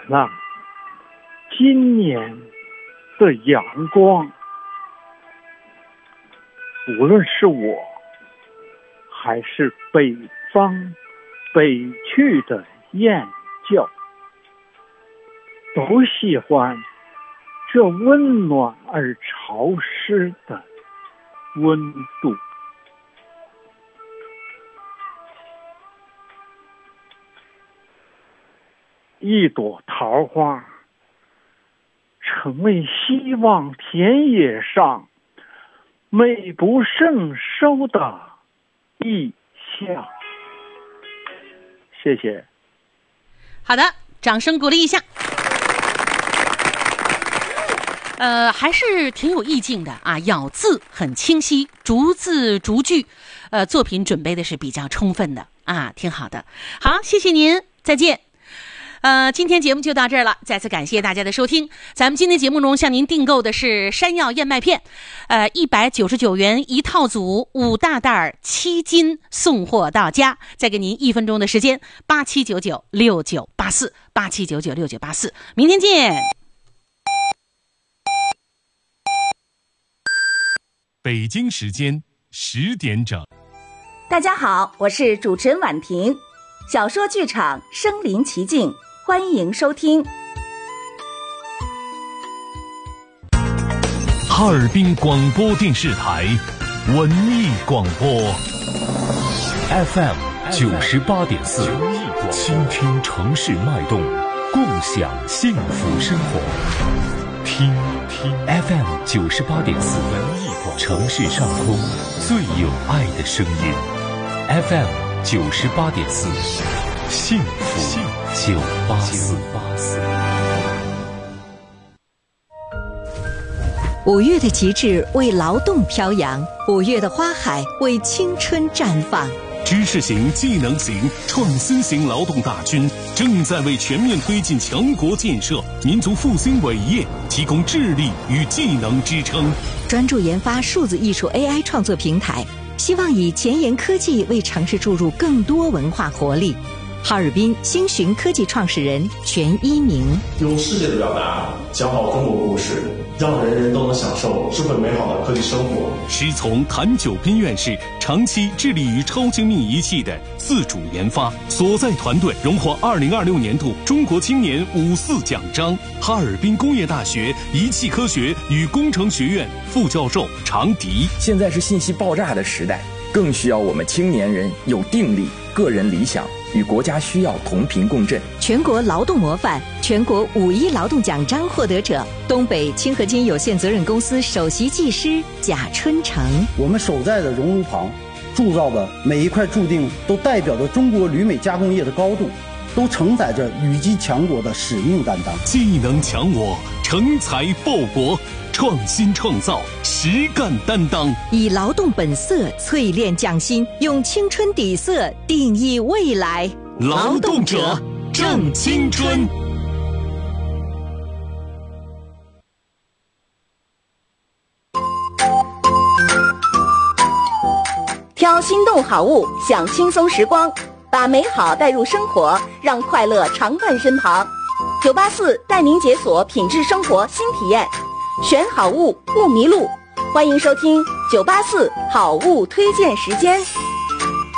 了今年的阳光。无论是我还是北方北去的雁叫，都喜欢这温暖而潮湿的温度。一朵桃花成为希望田野上美不胜收的意象。谢谢。 好的，掌声鼓励一下。还是挺有意境的啊，咬字很清晰，逐字逐句，作品准备的是比较充分的啊，挺好的。好，谢谢您，再见。今天节目就到这儿了，再次感谢大家的收听。咱们今天节目中向您订购的是山药燕麦片，199元一套组，5大袋7斤，送货到家。再给您1分钟的时间，87996984，87996984，明天见。 北京时间10点整。 大家好，我是主持人婉婷，小说剧场身临其境，欢迎收听。 哈尔滨广播电视台文艺广播 FM 98.4，倾听城市脉动，共享幸福生活。听 FM 98.4，文艺广播，城市上空最有爱的声音。FM 98.4，幸福984。 5月的极致为劳动飘扬，5月的花海为青春绽放。 知识型、技能型、创新型劳动大军正在为全面推进强国建设、民族复兴伟业提供智力与技能支撑。 专注研发数字艺术 AI 创作平台，希望以前沿科技为城市注入更多文化活力。哈尔滨星寻科技创始人全一鸣， 用世界的表达讲好中国故事，让人人都能享受智慧美好的科技生活。 师从谭九斌院士长期致力于超精密仪器的自主研发，所在团队荣获2026年度中国青年54奖章。哈尔滨工业大学仪器科学与工程学院副教授常迪。 现在是信息爆炸的时代，更需要我们青年人有定力、个人理想与国家需要同频共振。 全国劳动模范、全国5·1劳动奖章获得者，东北清河金有限责任公司首席技师贾春成。 我们守在的熔炉旁铸造的每一块铸锭，都代表着中国铝镁加工业的高度，都承载着羽击强国的使命担当。 技能强我，成才报国，创新创造，实干担当， 以劳动本色淬炼匠心，用青春底色定义未来。 劳动者正青春。 挑心动好物，享轻松时光，把美好带入生活，让快乐常伴身旁。984带您解锁品质生活新体验，选好物不迷路。欢迎收听984好物推荐时间。